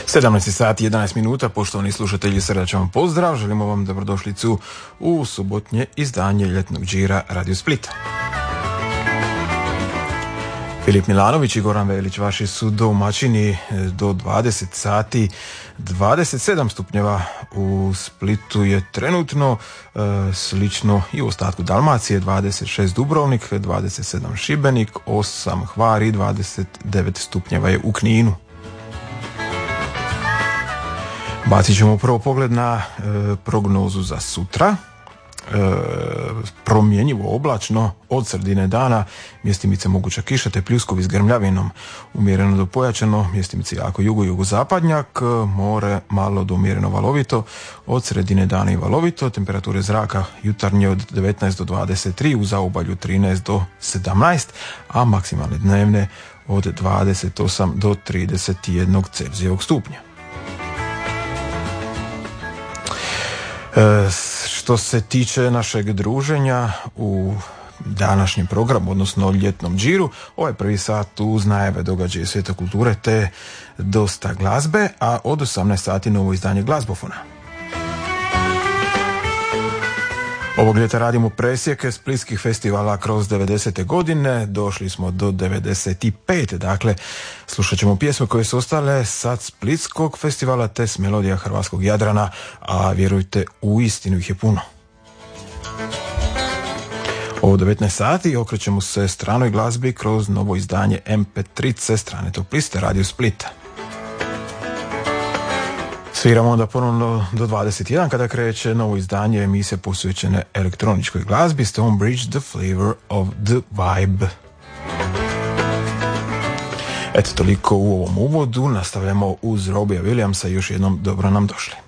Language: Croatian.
17 sati 11 minuta, poštovani slušatelji, srdačan vam pozdrav, želimo vam dobrodošlicu u subotnje izdanje ljetnog džira Radio Splita. Filip Milanović i Goran Velić, vaši su domaćini do 20 sati, 27 stupnjeva u Splitu je trenutno, slično i u ostatku Dalmacije, 26 Dubrovnik, 27 Šibenik, 8 Hvar i 29 stupnjeva je u Kninu. Bacit ćemo prvo pogled na prognozu za sutra. Promjenjivo oblačno, od sredine dana mjestimice moguća kiša te pljuskovi s grmljavinom, umjereno do pojačano, mjestimice jako jugozapadnjak, more malo do umjereno valovito, od sredine dana i valovito, temperature zraka jutarnje od 19 do 23, u zaobalju 13 do 17, a maksimalne dnevne od 28 do 31 Celzijevog stupnja. Što se tiče našeg druženja u današnjem programu, odnosno ljetnom džiru, ovaj prvi sat uz najave događaja svijeta kulture te dosta glazbe, a od 18 sati novo izdanje Glazbofona. Ovog ljeta radimo presjeke splitskih festivala kroz 90. godine, došli smo do 95. Dakle, slušat ćemo pjesme koje su ostale sa splitskog festivala te s melodija hrvatskog Jadrana, a vjerujte, uistinu ih je puno. O 19 sati okrećemo se stranoj glazbi kroz novo izdanje MP3 strane tog liste Radio Splita. Sviramo onda ponovno do 21 kada kreće novo izdanje emisije posvećene elektroničkoj glazbi Stonebridge The Flavor of the Vibe. Eto, toliko u ovom uvodu. Nastavljamo uz Robbija Williamsa. Još jednom dobro nam došli.